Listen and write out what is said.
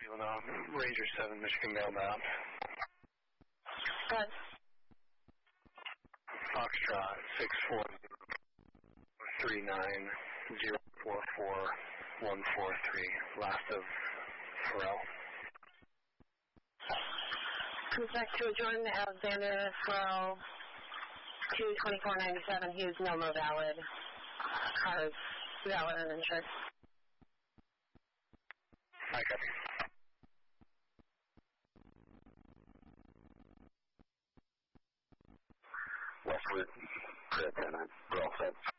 Ranger 7, Michigan mailbound. Good. Foxtrot 64390444143, last of Pharrell. Contact to adjourn Alexander Pharrell 22497. He is no more valid. Car is valid and insured. I copy. Westwood, Credit 10, we're all set.